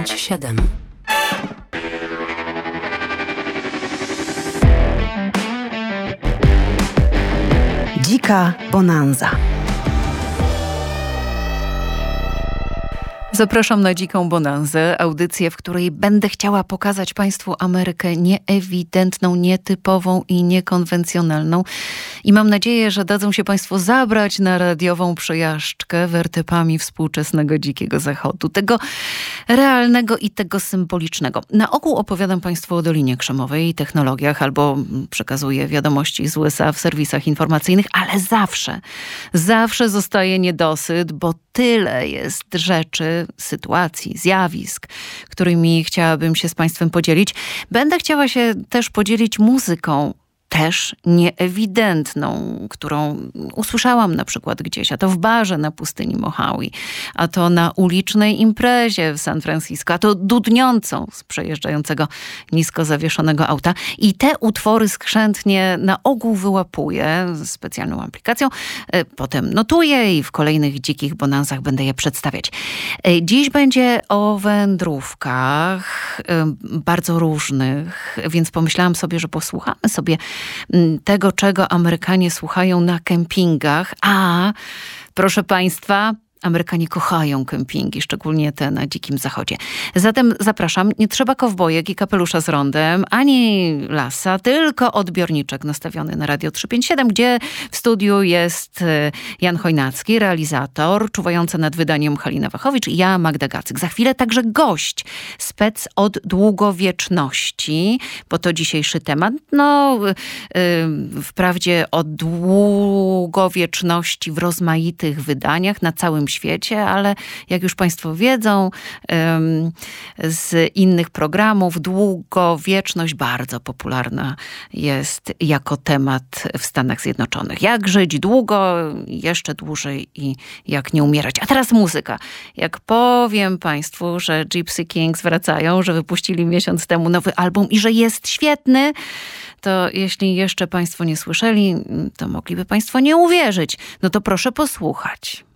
7. Dzika bonanza. Zapraszam na Dziką Bonanzę, audycję, w której będę chciała pokazać Państwu Amerykę nieewidentną, nietypową i niekonwencjonalną. I mam nadzieję, że dadzą się Państwo zabrać na radiową przejażdżkę wertepami współczesnego Dzikiego Zachodu. Tego realnego i tego symbolicznego. Na ogół opowiadam Państwu o Dolinie Krzemowej i technologiach, albo przekazuję wiadomości z USA w serwisach informacyjnych, ale zawsze zostaje niedosyt, bo tyle jest rzeczy, sytuacji, zjawisk, którymi chciałabym się z Państwem podzielić. Będę chciała się też podzielić muzyką, też nieewidentną, którą usłyszałam na przykład gdzieś, a to w barze na pustyni Mojave, a to na ulicznej imprezie w San Francisco, a to dudniącą z przejeżdżającego nisko zawieszonego auta. I te utwory skrzętnie na ogół wyłapuję specjalną aplikacją, potem notuję i w kolejnych Dzikich Bonanzach będę je przedstawiać. Dziś będzie o wędrówkach bardzo różnych, więc pomyślałam sobie, że posłuchamy sobie tego, czego Amerykanie słuchają na kempingach. A proszę Państwa, Amerykanie kochają kempingi, szczególnie te na Dzikim Zachodzie. Zatem zapraszam, nie trzeba kowbojek i kapelusza z rondem, ani lasa, tylko odbiorniczek nastawiony na Radio 357, gdzie w studiu jest Jan Chojnacki, realizator, czuwająca nad wydaniem Halina Wachowicz i ja, Magda Gacyk. Za chwilę także gość, spec od długowieczności, bo to dzisiejszy temat. Wprawdzie o długowieczności w rozmaitych wydaniach na całym świecie, ale jak już Państwo wiedzą z innych programów, długowieczność bardzo popularna jest jako temat w Stanach Zjednoczonych. Jak żyć długo, jeszcze dłużej i jak nie umierać. A teraz muzyka. Jak powiem Państwu, że Gypsy Kings wracają, że wypuścili miesiąc temu nowy album i że jest świetny, to jeśli jeszcze Państwo nie słyszeli, to mogliby Państwo nie uwierzyć. No to proszę posłuchać.